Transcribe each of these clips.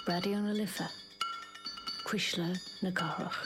Radio na Lifa. Cuisle na Garach.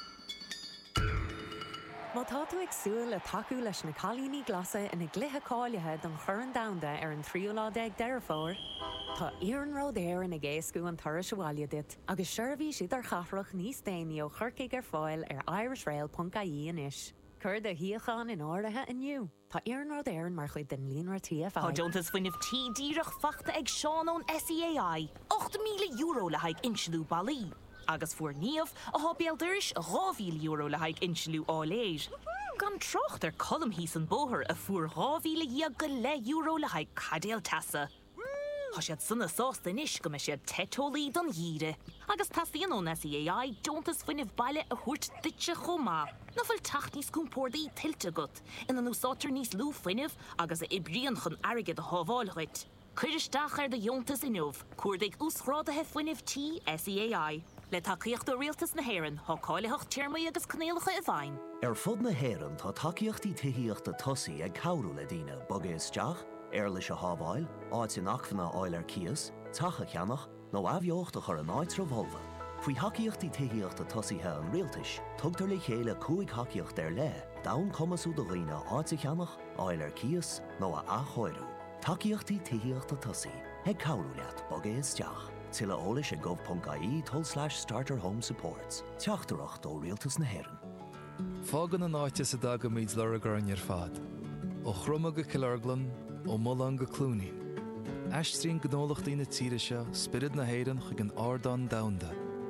Má tá tú ag súil le taú leis na cailíní glasa ina gluthe cáilethe don chur an damda ar an 13 deir fór, tá Iarn Rodéir ina ggéascú an Turas Bhaile dit, agus seirbhí siad ar chathraach níos déine ó churcaigh ar fáil ar irishrail.ie inis. Cur de hiachan in áirithe inniu. Tá Iarn Rodéir mar chuid den líonra TFI. Tá Jontas fuinnimh díreach fachta ag Seán ón SEAI, €8,000 le haig insilú Balí. Agus fuair níomh a hábéal dúiris €2,000 le haig insilú áléir. Gan trocht ar colm hís an bóthir a fuair €2,000 go le le haig cadéal tasa. Tá siad sanna sásta inis go me siad tetólaí don dhíre. Agus tasaíon ón SEAI Jontas fuinnimh baile a thuirt duite chomá. Na fuil tacht níos cúmpórdaí tiltte gut, ina núsátar níos lú fuinnimh agus a ibríon chun airgid a hábháilchuid. Cuiristeach ar de Jontas inmh, cuairdaigh úsrádathe fuinnimh tí SEAI. Le takeíocht do rialtas na Héireann, thá cáileacht tíormaí agus cnéalacha a bhain. Ar fud na Héireann tá takeíochtaí tuithíochta tosaí ag cabhrú le daoine bogéisteach, ar leis a hábháil, áit in achfanna áil ar cias, tacha cheannach, nó abheocht a chur an áit bholva. Faoi takeíochtaí tuithíochta tosaíthe an rialtais, tugtar le chéile cúig takeíocht ar le, dán cumasú do dhaoine áit a cheannach, áil ar cias, nó a achóirú. Takeíochtaí tuithíochta tosaí, ag cabhrú leat bogéisteach. Tilla ólis a gov.ie/starter home supports. Teachtarach dó rialtas na Héireann. Fágan an áite sa dag a míid le garn ar fad. Ó chruma go Killarglan, ó Mullan go Clúnaí. Aistrín gnólachtaí na tíre seo, spirid na Héireann chuig an ardán damda.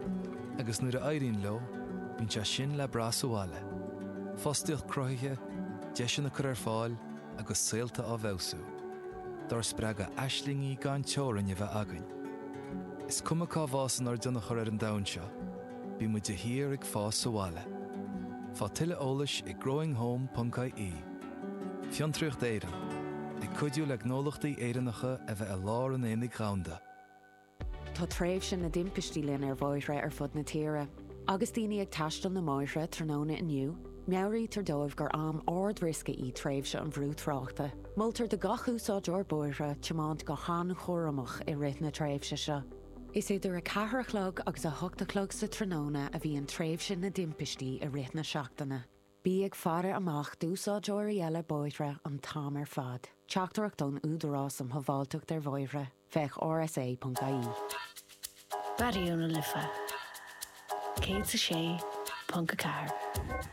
Agus nuair a éiríonn leo, bíonn se sin le brasúáile. Fostaíocht cruthaithe, deis na chur ar fáil agus saolta á bhebhsú. Dar spreaga aislingaí gan teorann a bheith againn. Is cuma cá bhásan ar duna chur ar an damn seo, bí mu de hir ag fás sa bhaile. Fá tuile ólis ag growinghome.ie. Fiontraocht éireann, ag cuidiú le gnólachtaí éireannacha a bheith a lár an éananig ghaunda. Tá tréimh sin na dimpistí linn ar bháithre ar fud na tíre. Agus daoine ag taistil na máithre tróna inniu, meabhraí tar dóibh gur am ard risca í tréimhse an bhrú tráchta. Moltar de gachúsáid or bóithre teamáint go chan chóramach i rith na tréimhse seo. Is idir a cathrachlog agus a thugtachlog sa tróna a bhí an tréimhse na dimpistí i rith na seachtainna. Bí ag fara amach dúsáideoirí eile bóithre an tám ar fad. Teachtarach don údarrás am thábháilteach ar bháithre, feich rsa.ie. Radio na Lifa. Cé sa sé, Punca Car.